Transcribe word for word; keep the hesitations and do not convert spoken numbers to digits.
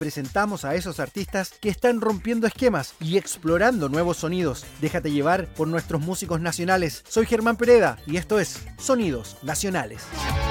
Presentamos a esos artistas que están rompiendo esquemas y explorando nuevos sonidos. Déjate llevar por nuestros músicos nacionales. Soy Germán Pereda y esto es Sonidos Nacionales.